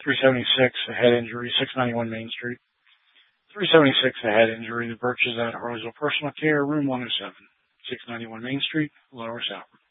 376, a head injury, 691 Main Street. 376, a head injury, the Birches at Harleysville Personal Care, room 107, 691 Main Street, Lower Southbridge.